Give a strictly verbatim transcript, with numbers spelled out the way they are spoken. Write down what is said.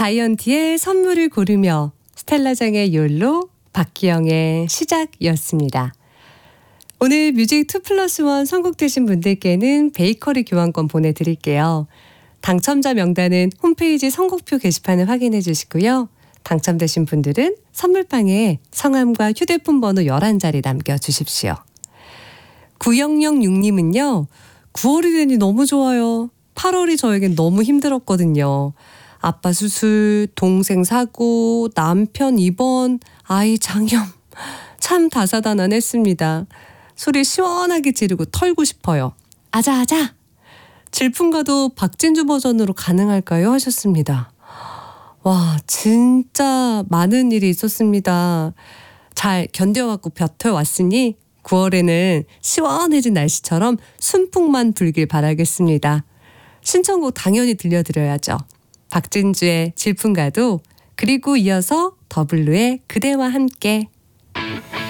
자이언티의 선물을 고르며, 스텔라장의 욜로, 박기영의 시작이었습니다. 오늘 뮤직 투 플러스 원 선곡되신 분들께는 베이커리 교환권 보내드릴게요. 당첨자 명단은 홈페이지 선곡표 게시판을 확인해 주시고요. 당첨되신 분들은 선물방에 성함과 휴대폰 번호 열한 자리 남겨주십시오. 구영영육 님은요. 구월이 되니 너무 좋아요. 팔월이 저에겐 너무 힘들었거든요. 아빠 수술, 동생 사고, 남편 입원, 아이 장염. 참 다사다난했습니다. 소리 시원하게 지르고 털고 싶어요. 아자아자. 질풍가도 박진주 버전으로 가능할까요? 하셨습니다. 와, 진짜 많은 일이 있었습니다. 잘 견뎌갖고 버텨왔으니 구월에는 시원해진 날씨처럼 순풍만 불길 바라겠습니다. 신청곡 당연히 들려드려야죠. 박진주의 질풍가도, 그리고 이어서 더블루의 그대와 함께.